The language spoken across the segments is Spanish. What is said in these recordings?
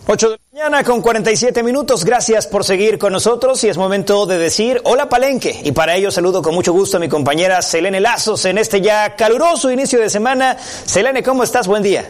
8 de la mañana con 47 minutos. Gracias por seguir con nosotros y es momento de decir hola Palenque. Y para ello saludo con mucho gusto a mi compañera Selene Lazos en este ya caluroso inicio de semana. Selene, ¿cómo estás? Buen día.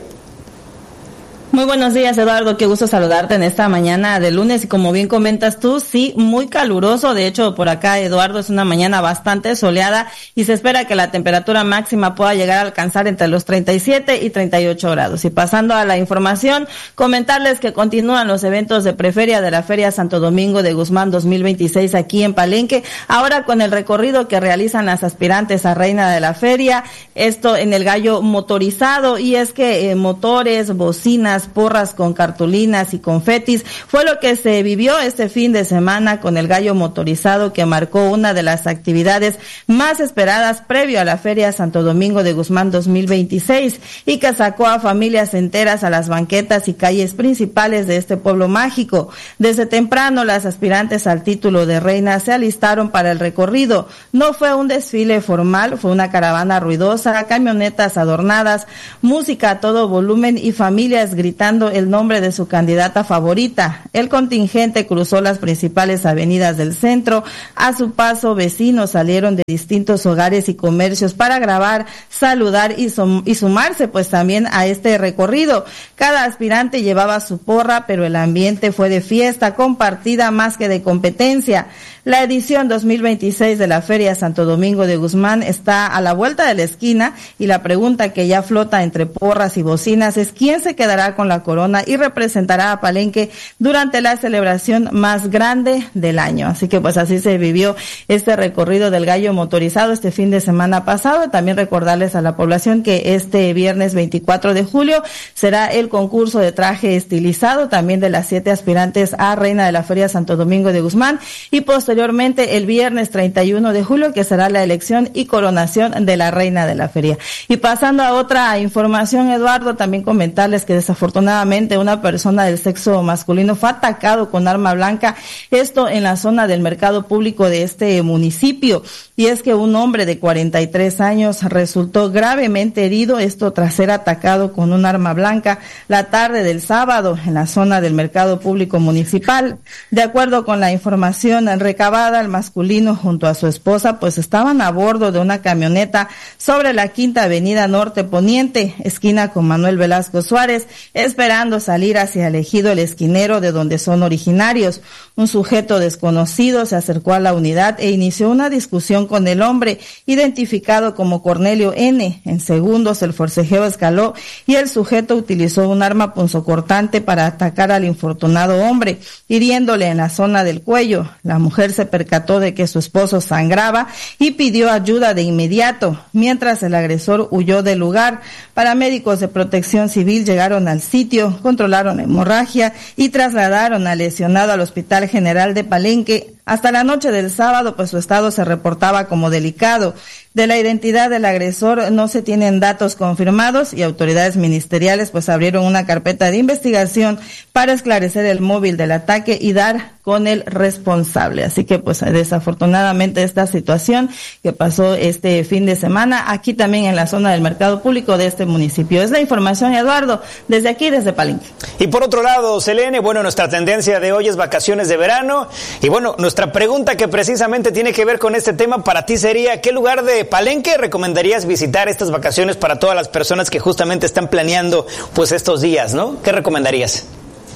Muy buenos días, Eduardo, qué gusto saludarte en esta mañana de lunes y como bien comentas tú, sí, muy caluroso. De hecho, por acá, Eduardo, es una mañana bastante soleada y se espera que la temperatura máxima pueda llegar a alcanzar entre los 37 y 38 grados. Y pasando a la información, comentarles que continúan los eventos de preferia de la Feria Santo Domingo de Guzmán 2026 aquí en Palenque, ahora con el recorrido que realizan las aspirantes a reina de la feria, esto en el gallo motorizado, y es que motores, bocinas, porras con cartulinas y confetis fue lo que se vivió este fin de semana con el gallo motorizado, que marcó una de las actividades más esperadas previo a la Feria Santo Domingo de Guzmán 2026 y que sacó a familias enteras a las banquetas y calles principales de este pueblo mágico. Desde temprano las aspirantes al título de reina se alistaron para el recorrido. No fue un desfile formal, fue una caravana ruidosa, camionetas adornadas, música a todo volumen y familias gritando el nombre de su candidata favorita. El contingente cruzó las principales avenidas del centro. A su paso, vecinos salieron de distintos hogares y comercios para grabar, saludar y sumarse pues también a este recorrido. Cada aspirante llevaba su porra, pero el ambiente fue de fiesta compartida más que de competencia. La edición 2026 de la Feria Santo Domingo de Guzmán está a la vuelta de la esquina y la pregunta que ya flota entre porras y bocinas es quién se quedará con la corona y representará a Palenque durante la celebración más grande del año. Así que pues así se vivió este recorrido del gallo motorizado este fin de semana pasado. También recordarles a la población que este viernes 24 de julio será el concurso de traje estilizado también de las 7 aspirantes a reina de la Feria Santo Domingo de Guzmán y posteriormente el viernes 31 de julio que será la elección y coronación de la reina de la feria. Y pasando a otra información, Eduardo, también comentarles que desafortunadamente una persona del sexo masculino fue atacado con arma blanca, esto en la zona del mercado público de este municipio. Y es que un hombre de 43 años resultó gravemente herido, esto tras ser atacado con un arma blanca la tarde del sábado en la zona del mercado público municipal. De acuerdo con la información recabada, el masculino junto a su esposa pues estaban a bordo de una camioneta sobre la Quinta Avenida Norte Poniente, esquina con Manuel Velasco Suárez, esperando salir hacia el ejido El Esquinero, de donde son originarios. Un sujeto desconocido se acercó a la unidad e inició una discusión con el hombre, identificado como Cornelio N. En segundos el forcejeo escaló y el sujeto utilizó un arma punzocortante para atacar al infortunado hombre, hiriéndole en la zona del cuello. La mujer se percató de que su esposo sangraba y pidió ayuda de inmediato, mientras el agresor huyó del lugar. Paramédicos de Protección Civil llegaron al sitio, controlaron la hemorragia y trasladaron al lesionado al Hospital General de Palenque. Hasta la noche del sábado, pues su estado se reportaba como delicado. De la identidad del agresor no se tienen datos confirmados y autoridades ministeriales pues abrieron una carpeta de investigación para esclarecer el móvil del ataque y dar con el responsable. Así que pues desafortunadamente esta situación que pasó este fin de semana aquí también en la zona del mercado público de este municipio. Es la información, Eduardo, desde aquí, desde Palenque. Y por otro lado, Selene, bueno, nuestra tendencia de hoy es vacaciones de verano y bueno, nuestra pregunta que precisamente tiene que ver con este tema para ti sería, ¿qué lugar de Palenque recomendarías visitar estas vacaciones para todas las personas que justamente están planeando pues estos días, ¿no? ¿Qué recomendarías?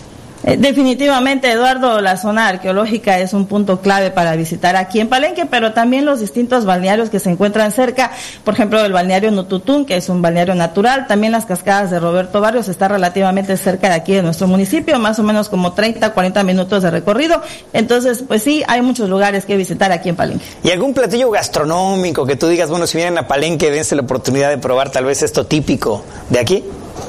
Definitivamente, Eduardo, la zona arqueológica es un punto clave para visitar aquí en Palenque, pero también los distintos balnearios que se encuentran cerca, por ejemplo, el balneario Nututún, que es un balneario natural, también las cascadas de Roberto Barrios, está relativamente cerca de aquí de nuestro municipio, más o menos como 30, 40 minutos de recorrido, entonces, pues sí, hay muchos lugares que visitar aquí en Palenque. ¿Y algún platillo gastronómico que tú digas, bueno, si vienen a Palenque, dense la oportunidad de probar tal vez esto típico de aquí?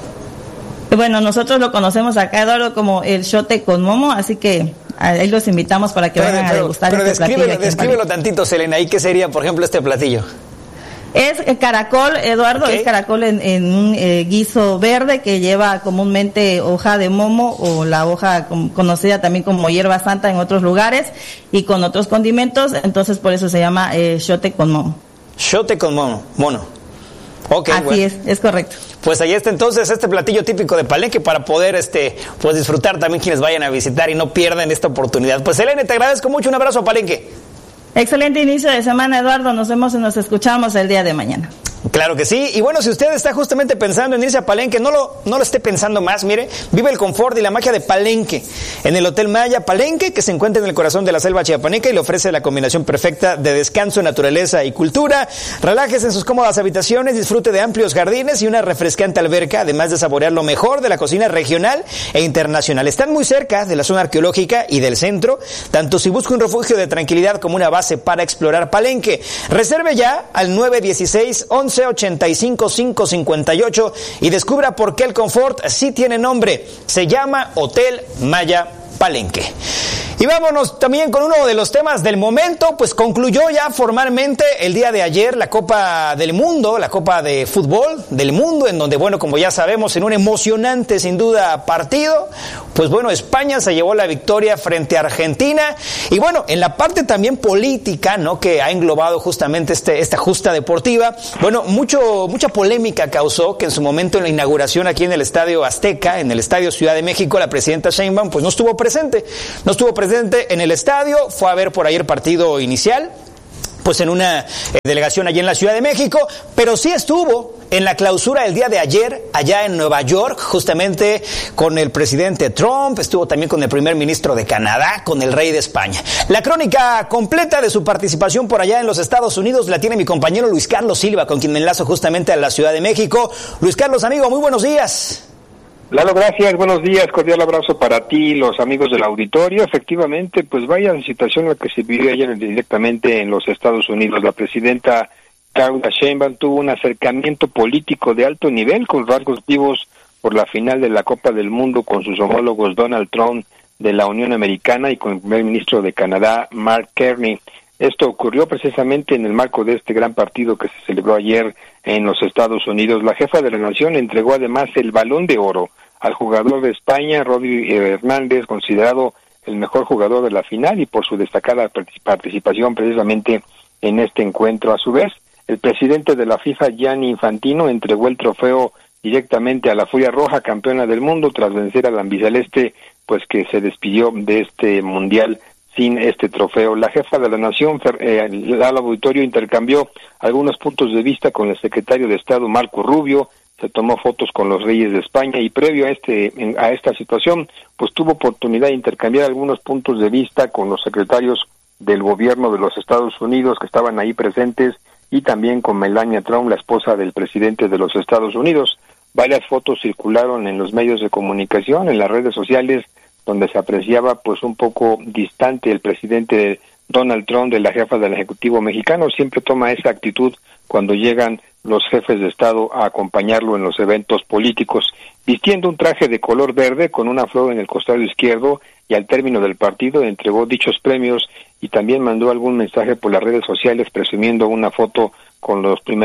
Bueno, nosotros lo conocemos acá, Eduardo, como el xote con momo, así que ahí los invitamos para que vayan a degustar este platillo. Pero descríbelo tantito, Selena, ¿y qué sería, por ejemplo, este platillo? Es caracol, Eduardo, okay. Es caracol en un guiso verde que lleva comúnmente hoja de momo o la hoja conocida también como hierba santa en otros lugares y con otros condimentos, entonces por eso se llama xote con momo. Xote con mono. Okay, así bueno. es correcto. Pues ahí está entonces este platillo típico de Palenque para poder pues disfrutar también quienes vayan a visitar y no pierdan esta oportunidad. Pues Selene, te agradezco mucho, un abrazo a Palenque. Excelente inicio de semana, Eduardo, nos vemos y nos escuchamos el día de mañana. Claro que sí, y bueno, si usted está justamente pensando en irse a Palenque, no lo esté pensando más, mire, vive el confort y la magia de Palenque, en el Hotel Maya Palenque, que se encuentra en el corazón de la selva chiapaneca y le ofrece la combinación perfecta de descanso, naturaleza y cultura. Relájese en sus cómodas habitaciones, disfrute de amplios jardines y una refrescante alberca, además de saborear lo mejor de la cocina regional e internacional. Están muy cerca de la zona arqueológica y del centro, tanto si busca un refugio de tranquilidad como una base para explorar Palenque. Reserve ya al 916-11-85-558 y descubra por qué el confort sí tiene nombre. Se llama Hotel Maya Palenque. Y vámonos también con uno de los temas del momento, pues concluyó ya formalmente el día de ayer la Copa del Mundo, la Copa de Fútbol del Mundo, en donde, bueno, como ya sabemos, en un emocionante, sin duda, partido, pues bueno, España se llevó la victoria frente a Argentina. Y bueno, en la parte también política, ¿no?, que ha englobado justamente esta justa deportiva, bueno, mucha polémica causó que en su momento en la inauguración aquí en el Estadio Azteca, en el Estadio Ciudad de México, la presidenta Sheinbaum, pues no estuvo presente en el estadio, fue a ver por ahí el partido inicial, pues en una delegación allí en la Ciudad de México, pero sí estuvo en la clausura del día de ayer, allá en Nueva York, justamente con el presidente Trump, estuvo también con el primer ministro de Canadá, con el rey de España. La crónica completa de su participación por allá en los Estados Unidos la tiene mi compañero Luis Carlos Silva, con quien me enlazo justamente a la Ciudad de México. Luis Carlos, amigo, muy buenos días. Lalo, gracias, buenos días, cordial abrazo para ti, los amigos del auditorio. Efectivamente, pues vaya situación la que se vivió ayer directamente en los Estados Unidos. La presidenta Claudia Sheinbaum tuvo un acercamiento político de alto nivel con rasgos vivos por la final de la Copa del Mundo con sus homólogos Donald Trump de la Unión Americana y con el primer ministro de Canadá, Mark Carney. Esto ocurrió precisamente en el marco de este gran partido que se celebró ayer en los Estados Unidos. La jefa de la nación entregó además el Balón de Oro al jugador de España, Rodri Hernández, considerado el mejor jugador de la final y por su destacada participación precisamente en este encuentro. A su vez, el presidente de la FIFA, Gianni Infantino, entregó el trofeo directamente a la Furia Roja, campeona del mundo, tras vencer a la albiceleste, pues que se despidió de este mundial sin este trofeo. La jefa de la nación, al auditorio, intercambió algunos puntos de vista con el secretario de Estado, Marco Rubio, se tomó fotos con los reyes de España y previo a esta situación, pues tuvo oportunidad de intercambiar algunos puntos de vista con los secretarios del gobierno de los Estados Unidos que estaban ahí presentes y también con Melania Trump, la esposa del presidente de los Estados Unidos. Varias fotos circularon en los medios de comunicación, en las redes sociales, donde se apreciaba pues un poco distante el presidente Donald Trump de la jefa del Ejecutivo mexicano. Siempre toma esa actitud cuando llegan los jefes de Estado a acompañarlo en los eventos políticos, vistiendo un traje de color verde con una flor en el costado izquierdo, y al término del partido entregó dichos premios y también mandó algún mensaje por las redes sociales presumiendo una foto con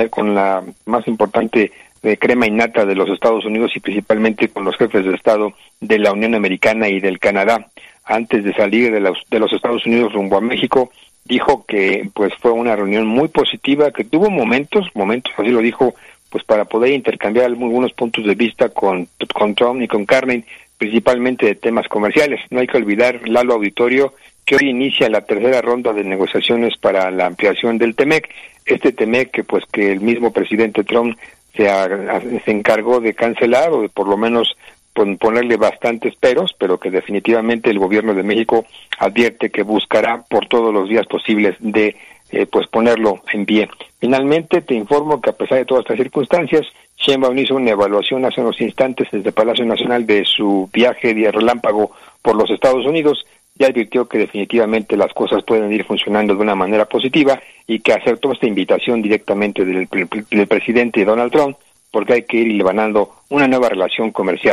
la más importante crema innata de los Estados Unidos y principalmente con los jefes de Estado de la Unión Americana y del Canadá. Antes de salir de los Estados Unidos rumbo a México, dijo que pues fue una reunión muy positiva, que tuvo momentos, así lo dijo, pues para poder intercambiar algunos puntos de vista con Trump y con Carney, principalmente de temas comerciales. No hay que olvidar, Lalo Auditorio, que hoy inicia la tercera ronda de negociaciones para la ampliación del TEMEC. Este TEMEC que el mismo presidente Trump se encargó de cancelar o de por lo menos ponerle bastantes peros, pero que definitivamente el gobierno de México advierte que buscará por todos los días posibles de pues ponerlo en pie. Finalmente te informo que a pesar de todas estas circunstancias, Sheinbaum hizo una evaluación hace unos instantes desde Palacio Nacional de su viaje de relámpago por los Estados Unidos y advirtió que definitivamente las cosas pueden ir funcionando de una manera positiva y que aceptó esta invitación directamente del presidente Donald Trump porque hay que ir hilvanando una nueva relación comercial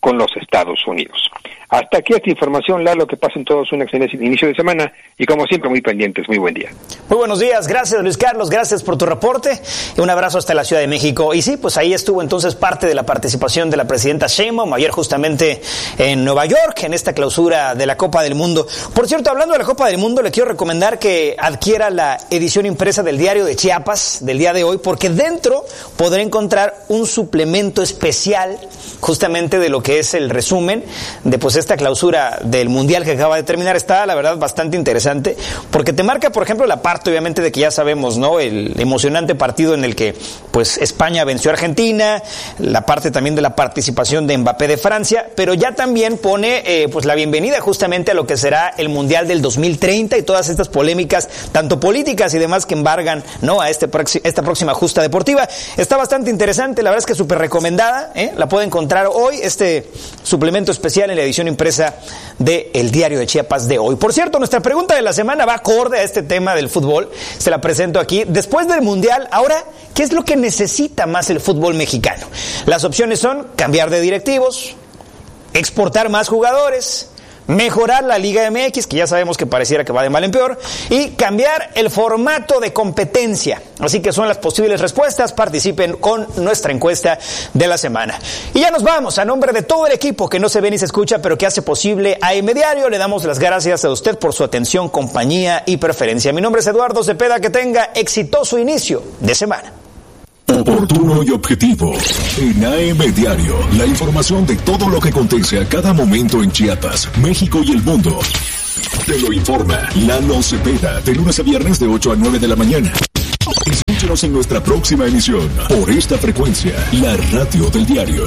con los Estados Unidos. Hasta aquí esta información, Lalo, que pasen todos un excelente inicio de semana y como siempre muy pendientes. Muy buen día. Muy buenos días, gracias Luis Carlos, gracias por tu reporte y un abrazo hasta la Ciudad de México. Y sí, pues ahí estuvo entonces parte de la participación de la presidenta Sheinbaum ayer justamente en Nueva York, en esta clausura de la Copa del Mundo. Por cierto, hablando de la Copa del Mundo, le quiero recomendar que adquiera la edición impresa del Diario de Chiapas del día de hoy, porque dentro podrá encontrar un suplemento especial justamente de lo que es el resumen de pues esta clausura del Mundial que acaba de terminar. Está la verdad bastante interesante porque te marca, por ejemplo, la parte obviamente de que ya sabemos, ¿no? El emocionante partido en el que pues España venció a Argentina, la parte también de la participación de Mbappé de Francia, pero ya también pone pues la bienvenida justamente a lo que será el Mundial del 2030 y todas estas polémicas, tanto políticas y demás, que embargan, ¿no? a esta próxima justa deportiva. Está bastante interesante, la verdad es que súper recomendada, la puede encontrar hoy, este suplemento especial en la edición impresa de El Diario de Chiapas de hoy. Por cierto, nuestra pregunta de la semana va acorde a este tema del fútbol, se la presento aquí. Después del Mundial, ahora, ¿qué es lo que necesita más el fútbol mexicano? Las opciones son cambiar de directivos, exportar más jugadores, mejorar la Liga MX, que ya sabemos que pareciera que va de mal en peor, y cambiar el formato de competencia. Así que son las posibles respuestas. Participen con nuestra encuesta de la semana. Y ya nos vamos. A nombre de todo el equipo que no se ve ni se escucha, pero que hace posible AM Diario, le damos las gracias a usted por su atención, compañía y preferencia. Mi nombre es Eduardo Cepeda. Que tenga exitoso inicio de semana. Oportuno y objetivo. En AM Diario, la información de todo lo que acontece a cada momento en Chiapas, México y el mundo. Te lo informa Lalo Cepeda, de lunes a viernes de 8 a 9 de la mañana. Escúchanos en nuestra próxima emisión, por esta frecuencia, la radio del diario.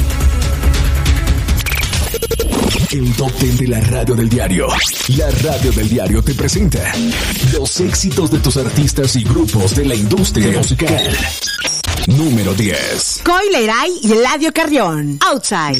El Top 10 de la radio del diario. La radio del diario te presenta los éxitos de tus artistas y grupos de la industria musical. Número 10. Coi Leray y Eladio Carrión. Outside.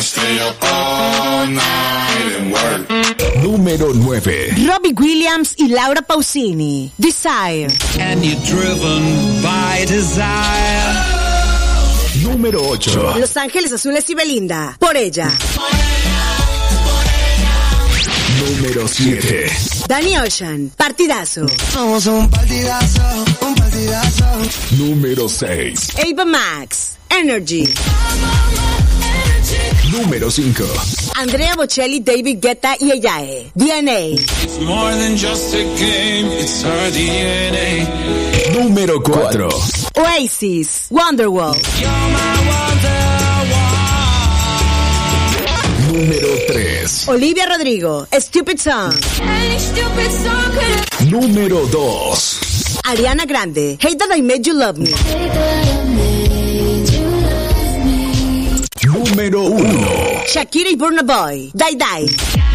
Número 9. Robbie Williams y Laura Pausini. Desire. And you're driven by desire. Número 8. Los Ángeles Azules y Belinda. Por ella. Número 7. Danny Ocean. Partidazo. Somos un partidazo, un partidazo. Número 6. Ava Max. Energy. Número 5. Andrea Bocelli, David Guetta y Eyae. DNA. It's more than just a game, it's our DNA. Número 4. Oasis. Wonderwall. You're my wonderwall. Número 3. Olivia Rodrigo. Stupid Song. Número 2. Ariana Grande. Hate That I Made You Love Me. Número 1. Shakira y Burna Boy. Die Die.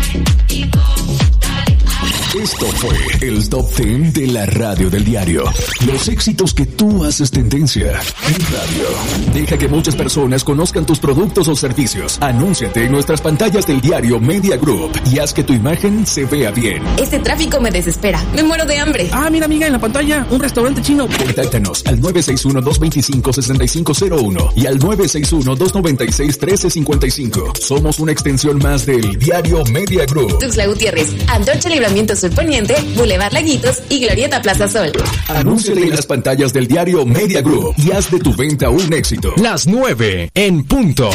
Esto fue el Top 10 de la radio del diario. Los éxitos que tú haces tendencia en radio. Deja que muchas personas conozcan tus productos o servicios. Anúnciate en nuestras pantallas del diario Media Group y haz que tu imagen se vea bien. Este tráfico me desespera. Me muero de hambre. Ah, mira, amiga, en la pantalla, un restaurante chino. Contáctanos al 961-225-6501 y al 961-296-1355. Somos una extensión más del diario Media Group. Tuxtla Gutiérrez, Antorcha Libramiento Sur Poniente, Boulevard Laguitos y Glorieta Plaza Sol. Anúnciate en las pantallas del diario Media Group y haz de tu venta un éxito. Las 9 en punto.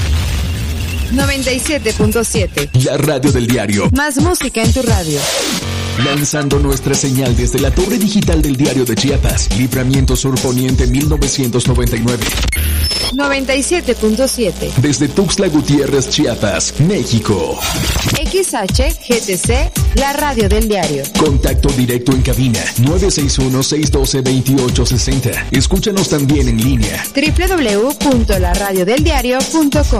97.7. La radio del diario. Más música en tu radio. Lanzando nuestra señal desde la torre digital del diario de Chiapas, Libramiento Sur Poniente 1999. 97.7. Desde Tuxtla Gutiérrez, Chiapas, México. XHGTC, la radio del diario. Contacto directo en cabina 961-612-2860. Escúchanos también en línea www.laradiodeldiario.com.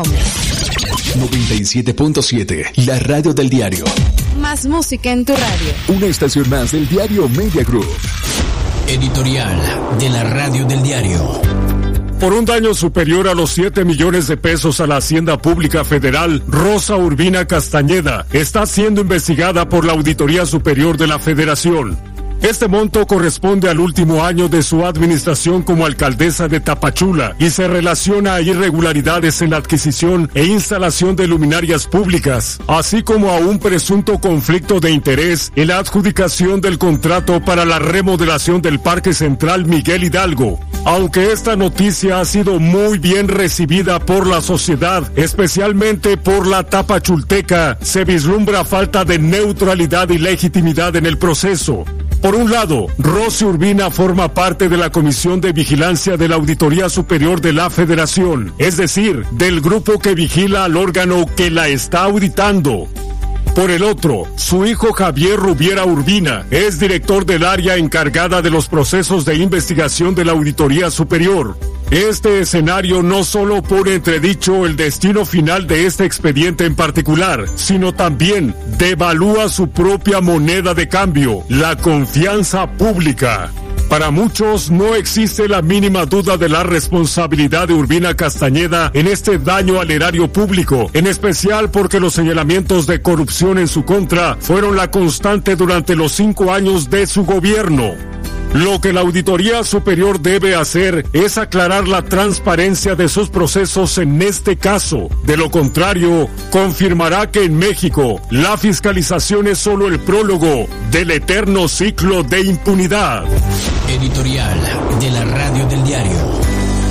97.7, la radio del diario. Más música en tu radio. Una estación más del diario Media Group. Editorial de la radio del diario. Por un daño superior a los 7 millones de pesos a la Hacienda Pública Federal, Rosa Urbina Castañeda está siendo investigada por la Auditoría Superior de la Federación. Este monto corresponde al último año de su administración como alcaldesa de Tapachula y se relaciona a irregularidades en la adquisición e instalación de luminarias públicas, así como a un presunto conflicto de interés en la adjudicación del contrato para la remodelación del Parque Central Miguel Hidalgo. Aunque esta noticia ha sido muy bien recibida por la sociedad, especialmente por la tapachulteca, se vislumbra falta de neutralidad y legitimidad en el proceso. Por un lado, Rosy Urbina forma parte de la Comisión de Vigilancia de la Auditoría Superior de la Federación, es decir, del grupo que vigila al órgano que la está auditando. Por el otro, su hijo Javier Rubiera Urbina es director del área encargada de los procesos de investigación de la Auditoría Superior. Este escenario no solo pone entredicho el destino final de este expediente en particular, sino también devalúa su propia moneda de cambio, la confianza pública. Para muchos no existe la mínima duda de la responsabilidad de Urbina Castañeda en este daño al erario público, en especial porque los señalamientos de corrupción en su contra fueron la constante durante los 5 años de su gobierno. Lo que la Auditoría Superior debe hacer es aclarar la transparencia de sus procesos en este caso. De lo contrario, confirmará que en México la fiscalización es solo el prólogo del eterno ciclo de impunidad. Editorial de la Radio del Diario.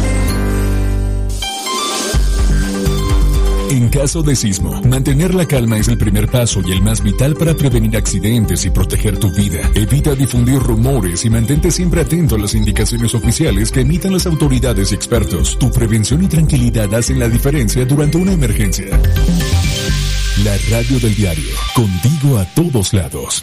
En caso de sismo, mantener la calma es el primer paso y el más vital para prevenir accidentes y proteger tu vida. Evita difundir rumores y mantente siempre atento a las indicaciones oficiales que emitan las autoridades y expertos. Tu prevención y tranquilidad hacen la diferencia durante una emergencia. La Radio del Diario, contigo a todos lados.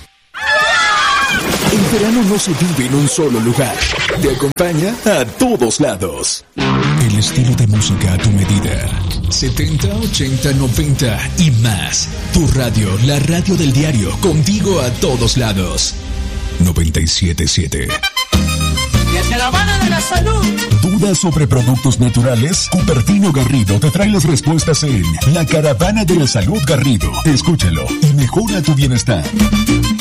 El verano no se vive en un solo lugar. Te acompaña a todos lados. El estilo de música a tu medida. 70, 80, 90 y más. Tu radio, la Radio del Diario, contigo a todos lados. 97.7. La Caravana de la Salud. ¿Dudas sobre productos naturales? Cupertino Garrido te trae las respuestas en La Caravana de la Salud Garrido. Escúchalo y mejora tu bienestar.